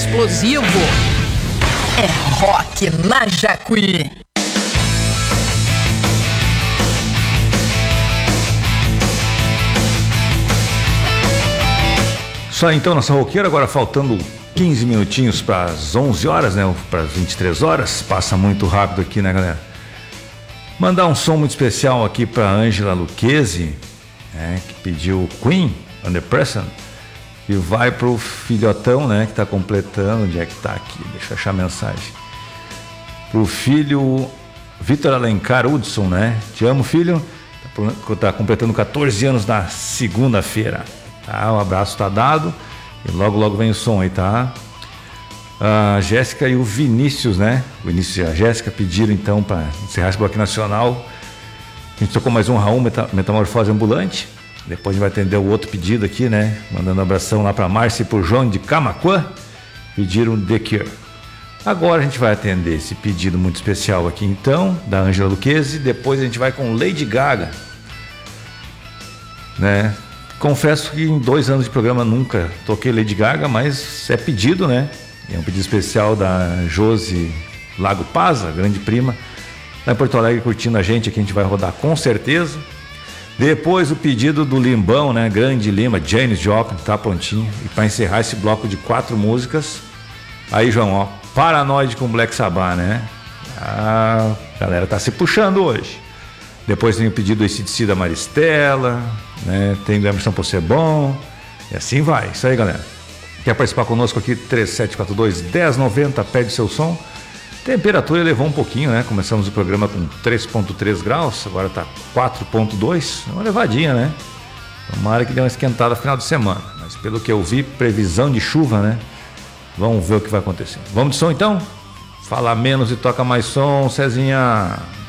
explosivo. É rock na Jacuí. Só então, nossa roqueira, agora faltando 15 minutinhos para as 11 horas, né? Para as 23 horas. Passa muito rápido aqui, né, galera? Mandar um som muito especial aqui para Ângela Lucchesi, né, que pediu Queen, Under Pressure, e vai pro filhotão, né, que está completando. Onde é que tá aqui? Deixa eu achar a mensagem. Pro filho Vitor Alencar Hudson, né? Te amo, filho. Tá completando 14 anos na segunda-feira. Tá, o abraço tá dado e logo vem o som aí, tá? A Jéssica e o Vinícius, né? O Vinícius e a Jéssica pediram então para encerrar esse bloco nacional. A gente tocou mais um Raul, Metamorfose Ambulante. Depois a gente vai atender o outro pedido aqui, né? Mandando um abração lá para Márcia e pro João de Camaquã. Pediram The Cure. Agora a gente vai atender esse pedido muito especial aqui então, da Ângela Lucchesi. Depois a gente vai com Lady Gaga, né? Confesso que em 2 anos de programa nunca toquei Lady Gaga, mas é pedido, né? É um pedido especial da Josi Lago Paza, grande prima, lá em Porto Alegre curtindo a gente, aqui a gente vai rodar com certeza. Depois o pedido do Limbão, né? Grande Lima, Janis Joplin, tá prontinho. E para encerrar esse bloco de 4 músicas, aí, João, ó, Paranoid com Black Sabbath, né? A galera tá se puxando hoje. Depois tem o pedido do AC/DC da Maristela, né? Tem o Emerson Possebon, e assim vai. Isso aí, galera. Quer participar conosco aqui? 3742-1090, pede seu som. Temperatura elevou um pouquinho, né? Começamos o programa com 3,3 graus, agora tá 4,2. Uma elevadinha, né? Tomara que dê uma esquentada no final de semana. Mas pelo que eu vi, previsão de chuva, né? Vamos ver o que vai acontecer. Vamos de som então? Fala menos e toca mais som, Cezinha.